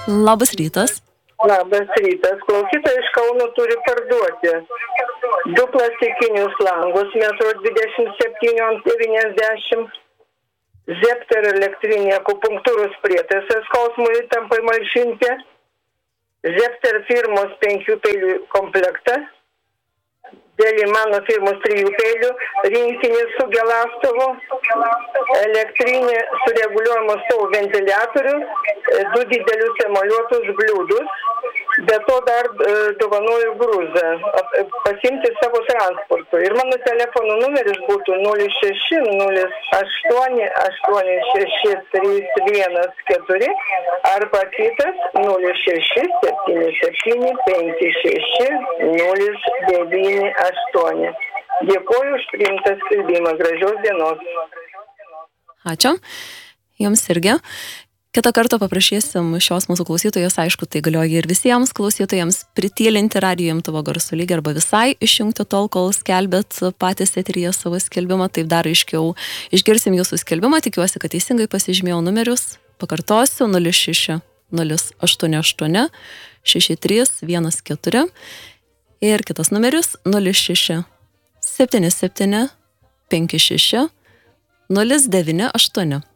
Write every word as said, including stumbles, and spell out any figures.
Labas rytas. Labas rytas. Klausytojai iš Kauno turi parduoti du plastikinius langus, metro dvidešimt septyni ant devyniasdešimt, Zepter elektrinė akupunktūros prietaisas skausmui įtampai malšinti, Zepter firmos penkių peilių komplektą, dėl mano firmos trijų peilių, rinkinį su gelastovu, elektrinė su reguliuojamu stovu ventiliatoriu, du didelius emaliuotus bliūdus, be to dar e, dovanoju grūzą, pasimti savo transportu. Ir mano telefono numeris būtų nulis šeši nulis aštuoni aštuoni šeši trys vienas keturi arba kitas nulis šeši septyni septyni penki šeši nulis devyni aštuoni. Dėkuoju už priimtą skelbimą. Gražios dienos. Ačiū. Jums irgi. Kitą kartą paprašysim šios mūsų klausytojos, aišku, tai galioja ir visiems klausytojams, pritylinti radijo imtuvo garsų lygį arba visai išjungti tol, kol skelbėt patys eteryje savo skelbimą, taip dar aiškiau išgirsim jūsų skelbimą, tikiuosi, kad teisingai pasižymėjau numerius, pakartosiu nulis šeši nulis aštuoni aštuoni šeši trys vienas keturi ir kitas numeris nulis šeši septyni septyni penki šeši nulis devyni aštuoni.